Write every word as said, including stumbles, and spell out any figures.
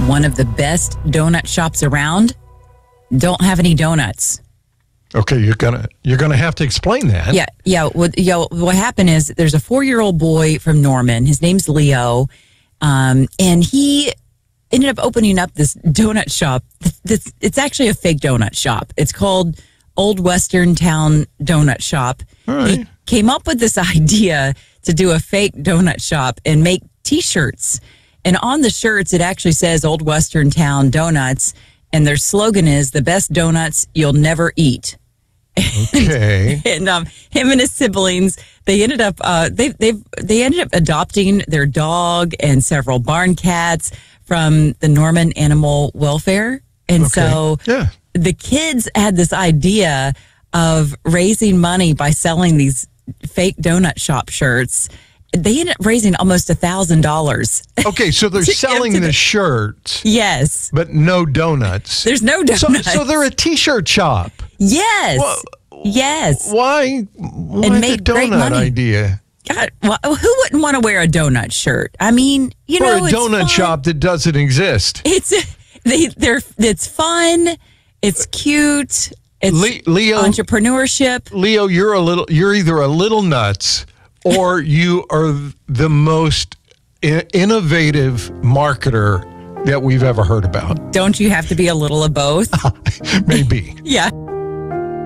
one of the best donut shops around don't have any donuts. Okay, you're gonna you're gonna have to explain that. Yeah, yeah. What, you know, what happened is there's a four-year-old boy from Norman. His name's Leo, um, and he ended up opening up this donut shop. That's, it's actually a fake donut shop. It's called Old Western Town Donut Shop. All right. He came up with this idea to do a fake donut shop and make T-shirts. And on the shirts, it actually says Old Western Town Donuts, and their slogan is "the best donuts you'll never eat." Okay. And um, him and his siblings, they ended up uh, they they they ended up adopting their dog and several barn cats from the Norman Animal Welfare, and Okay. so Yeah. the kids had this idea of raising money by selling these fake donut shop shirts. They ended up raising almost a thousand dollars. Okay, so they're To give selling to the the- shirts, Yes, but no donuts. there's no So, donuts. so they're a T-shirt shop. yes, Well, yes. Why? Why And the made great donut money. idea? God, well, who wouldn't want to wear a donut shirt? I mean, you For know, a it's donut fun. shop that doesn't exist. It's they, they're it's fun. It's cute. It's Le- Leo, entrepreneurship. Leo, you're a little. You're either a little nuts, or you are the most i- innovative marketer that we've ever heard about. Don't you have to be a little of both? Maybe. Yeah.